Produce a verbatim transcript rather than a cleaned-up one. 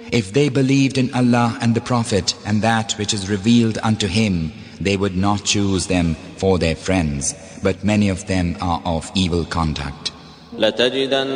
If they believed in Allah and the Prophet and that which is revealed unto him, they would not choose them for their friends, but many of them are of evil conduct. لتجدن